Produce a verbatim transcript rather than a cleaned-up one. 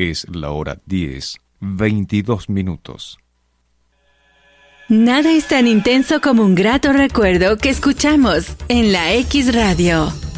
Es la hora diez, veintidós minutos. Nada es tan intenso como un grato recuerdo que escuchamos en la X Radio.